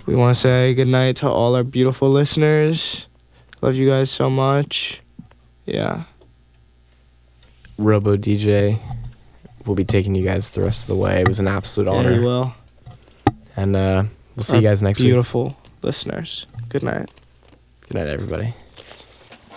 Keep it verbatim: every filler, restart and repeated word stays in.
we want to say good night to all our beautiful listeners. Love you guys so much. Yeah. Robo D J will be taking you guys the rest of the way. It was an absolute honor. Yeah, he will. And uh, we'll see Our you guys next week. Beautiful listeners. Good night. Good night, everybody.